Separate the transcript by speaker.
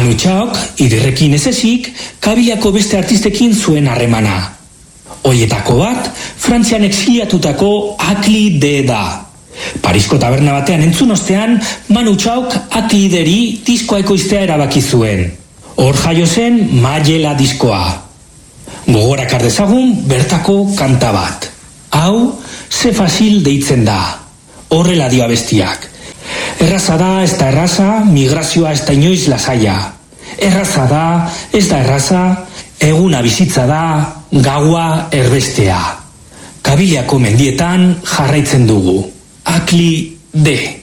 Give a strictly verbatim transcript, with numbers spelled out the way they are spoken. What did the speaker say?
Speaker 1: Manu Txaok, idirrekin ez ezik, Kabilako beste artistekin zuen harremana. Hoietako bat, Frantzian exiliatutako Akli D da. Parisko taberna batean entzun ostean, Manu Txaok Akli D-ri diskoa ekoiztea erabaki zuen. Hor jaio zen Maiela diskoa. Gogorak ardezagun bertako kanta bat. Hau, ze fasil deitzen da. Horrela dio abestiak. Erraza da, ez da erraza, migrazioa ez da inoiz lasaia. Erraza da, ez da erraza, eguna bizitza da, gaua erbestea. Kabilako mendietan jarraitzen dugu. Akli D.